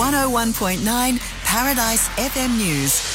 101.9 Paradise FM News.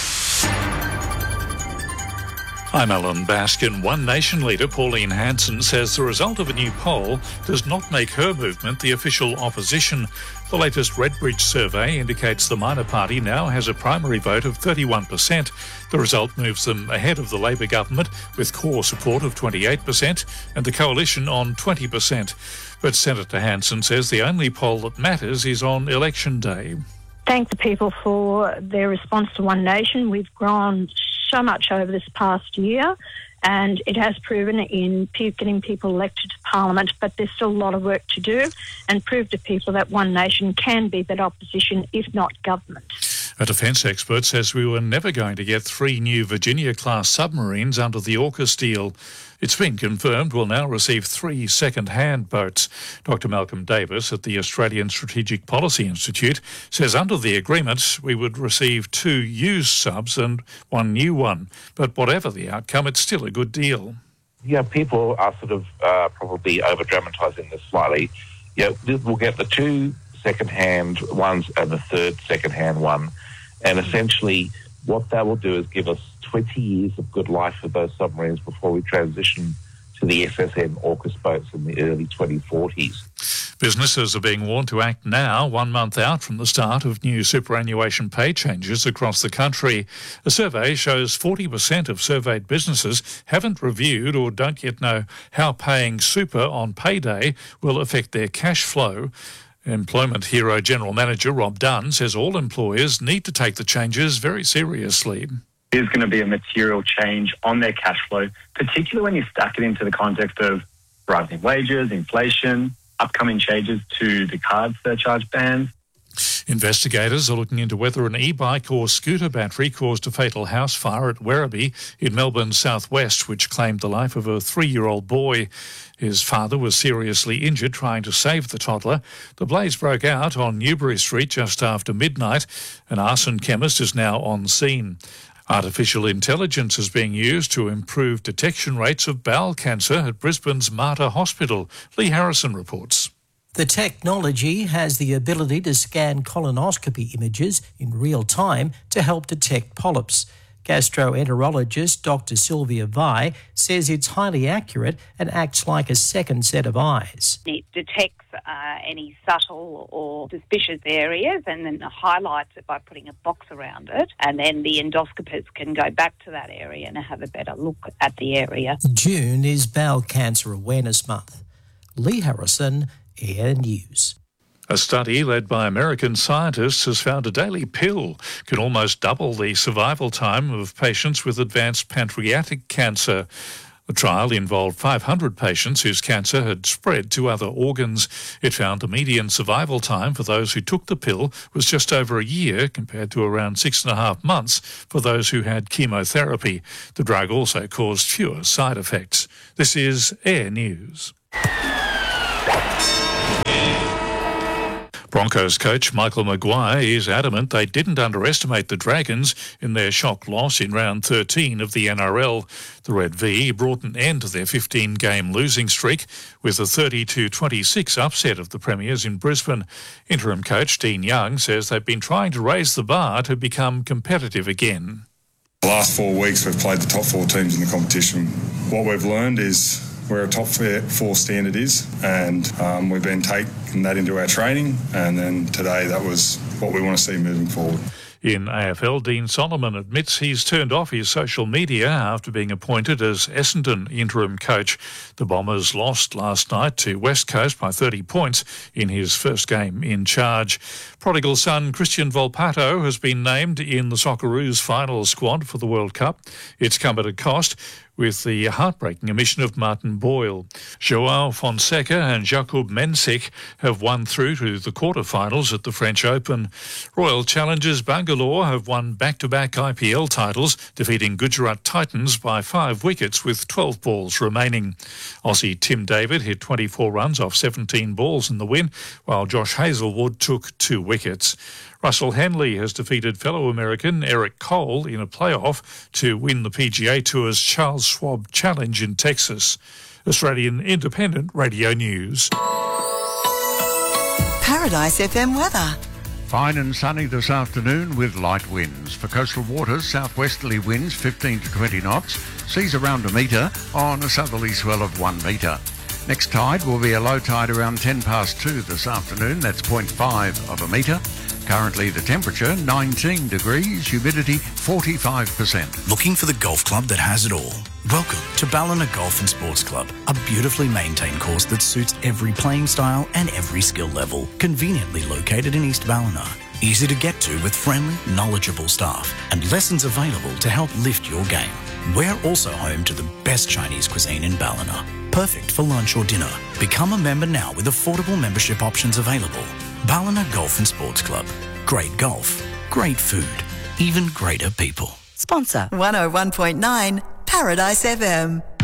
I'm Alan Baskin. One Nation leader, Pauline Hanson, says the result of a new poll does not make her movement the official opposition. The latest Redbridge survey indicates the minor party now has a primary vote of 31%. The result moves them ahead of the Labor government with core support of 28% and the coalition on 20%. But Senator Hanson says the only poll that matters is on election day. Thank the people for their response to One Nation. We've grown so much over this past year, and it has proven in getting people elected to Parliament, but there's still a lot of work to do and prove to people that One Nation can be that opposition, if not government. A defence expert says we were never going to get 3 new Virginia-class submarines under the AUKUS deal. It's been confirmed we'll now receive 3 second-hand boats. Dr Malcolm Davis at the Australian Strategic Policy Institute says under the agreement we would receive 2 used subs and 1 new one. But whatever the outcome, it's still a good deal. Yeah, people are sort of probably over-dramatising this slightly. Yeah, we'll get the 2 second-hand ones and the 3rd second-hand one. And essentially what that will do is give us 20 years of good life for those submarines before we transition to the SSN AUKUS boats in the early 2040s. Businesses are being warned to act now, 1 month out from the start of new superannuation pay changes across the country. A survey shows 40% of surveyed businesses haven't reviewed or don't yet know how paying super on payday will affect their cash flow. Employment Hero General Manager Rob Dunn says all employers need to take the changes very seriously. There's going to be a material change on their cash flow, particularly when you stack it into the context of rising wages, inflation, upcoming changes to the card surcharge bans. Investigators are looking into whether an e-bike or scooter battery caused a fatal house fire at Werribee in Melbourne's southwest, which claimed the life of a 3-year-old boy. His father was seriously injured trying to save the toddler. The blaze broke out on Newbury Street just after midnight. An arson chemist is now on scene. Artificial intelligence is being used to improve detection rates of bowel cancer at Brisbane's Mater Hospital. Lee Harrison reports. The technology has the ability to scan colonoscopy images in real time to help detect polyps. Gastroenterologist Dr Sylvia Vai says it's highly accurate and acts like a second set of eyes. It detects any subtle or suspicious areas and then highlights it by putting a box around it, and then the endoscopist can go back to that area and have a better look at the area. June is Bowel Cancer Awareness Month. Lee Harrison, Air News. A study led by American scientists has found a daily pill can almost double the survival time of patients with advanced pancreatic cancer. The trial involved 500 patients whose cancer had spread to other organs. It found the median survival time for those who took the pill was just over a year, compared to around 6.5 months for those who had chemotherapy. The drug also caused fewer side effects. This is Air News. Broncos coach Michael Maguire is adamant they didn't underestimate the Dragons in their shock loss in round 13 of the NRL. The Red V brought an end to their 15-game losing streak with a 30-26 upset of the Premiers in Brisbane. Interim coach Dean Young says they've been trying to raise the bar to become competitive again. The last 4 weeks we've played the top 4 teams in the competition. What we've learned is where a top 4 standard is, and we've been taking that into our training, and then today that was what we want to see moving forward. In AFL, Dean Solomon admits he's turned off his social media after being appointed as Essendon interim coach. The Bombers lost last night to West Coast by 30 points in his first game in charge. Prodigal son Christian Volpato has been named in the Socceroos final squad for the World Cup. It's come at a cost, with the heartbreaking omission of Martin Boyle. Joao Fonseca and Jakub Mensik have won through to the quarterfinals at the French Open. Royal challengers Bangalore have won back-to-back IPL titles, defeating Gujarat Titans by 5 wickets with 12 balls remaining. Aussie Tim David hit 24 runs off 17 balls in the win, while Josh Hazlewood took 2 wickets. Russell Henley has defeated fellow American Eric Cole in a playoff to win the PGA Tour's Charles Schwab Challenge in Texas. Australian Independent Radio News. Paradise FM weather. Fine and sunny this afternoon with light winds. For coastal waters, southwesterly winds 15 to 20 knots, seas around a metre on a southerly swell of 1 metre. Next tide will be a low tide around 2 this afternoon, that's 0.5 of a metre. Currently the temperature 19 degrees, humidity 45%. Looking for the golf club that has it all? Welcome to Ballina Golf and Sports Club, a beautifully maintained course that suits every playing style and every skill level. Conveniently located in East Ballina. Easy to get to with friendly, knowledgeable staff and lessons available to help lift your game. We're also home to the best Chinese cuisine in Ballina. Perfect for lunch or dinner. Become a member now with affordable membership options available. Ballina Golf and Sports Club. Great golf, great food, even greater people. Sponsor 101.9 Paradise FM.